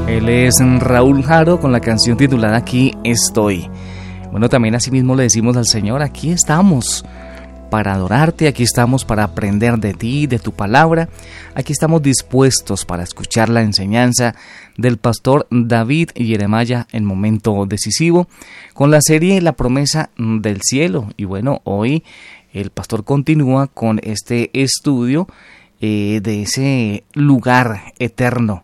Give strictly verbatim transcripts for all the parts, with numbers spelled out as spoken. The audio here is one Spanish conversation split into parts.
Él es Raúl Jaro con la canción titulada Aquí estoy. Bueno, también así mismo le decimos al Señor, aquí estamos para adorarte, aquí estamos para aprender de ti, de tu palabra. Aquí estamos dispuestos para escuchar la enseñanza del pastor David Jeremiah en Momento Decisivo, con la serie La Promesa del Cielo. Y bueno, hoy el pastor continúa con este estudio eh, de ese lugar eterno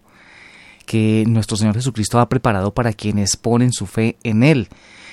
que nuestro Señor Jesucristo ha preparado para quienes ponen su fe en Él.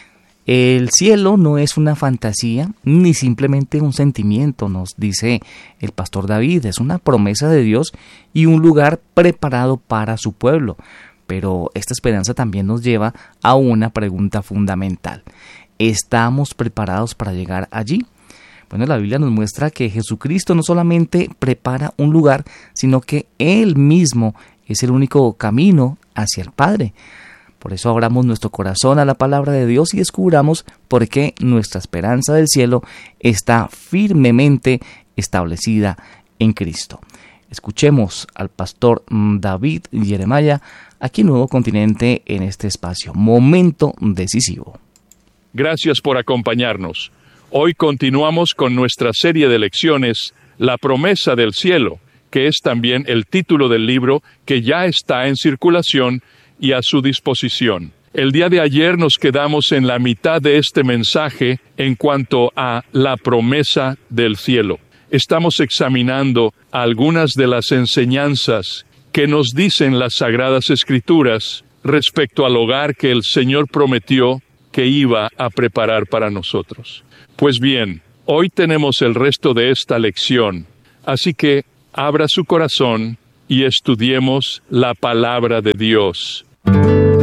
El cielo no es una fantasía ni simplemente un sentimiento, nos dice el pastor David, es una promesa de Dios y un lugar preparado para su pueblo. Pero esta esperanza también nos lleva a una pregunta fundamental. ¿Estamos preparados para llegar allí? Bueno, la Biblia nos muestra que Jesucristo no solamente prepara un lugar, sino que Él mismo es el único camino hacia el Padre. Por eso abramos nuestro corazón a la palabra de Dios y descubramos por qué nuestra esperanza del cielo está firmemente establecida en Cristo. Escuchemos al pastor David Jeremiah aquí en Nuevo Continente en este espacio, Momento Decisivo. Gracias por acompañarnos. Hoy continuamos con nuestra serie de lecciones, La Promesa del Cielo, que es también el título del libro que ya está en circulación y a su disposición. El día de ayer nos quedamos en la mitad de este mensaje en cuanto a la promesa del cielo. Estamos examinando algunas de las enseñanzas que nos dicen las Sagradas Escrituras respecto al hogar que el Señor prometió que iba a preparar para nosotros. Pues bien, hoy tenemos el resto de esta lección, así que abra su corazón y estudiemos la palabra de Dios.